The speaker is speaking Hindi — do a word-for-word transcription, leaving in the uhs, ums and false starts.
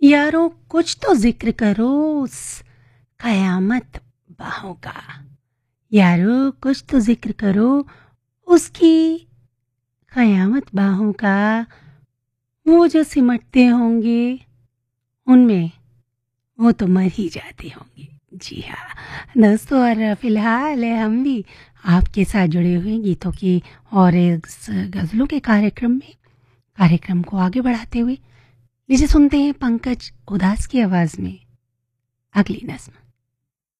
यारों कुछ तो जिक्र करो उस कयामत बाहों का। यारों कुछ तो जिक्र करो उसकी कयामत बाहों का। वो जो सिमटते होंगे उनमें वो तो मर ही जाते होंगे। जी हाँ दोस्तों, और फिलहाल हम भी आपके साथ जुड़े हुए हैं गीतों की और इस गज़लों के कार्यक्रम में। कार्यक्रम को आगे बढ़ाते हुए लीजिए सुनते हैं पंकज उदास की आवाज़ में अगली नज़्म।